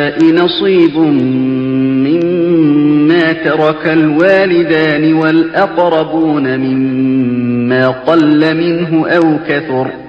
نصيب مما ترك الوالدان والأقربون مما قل منه أو كثر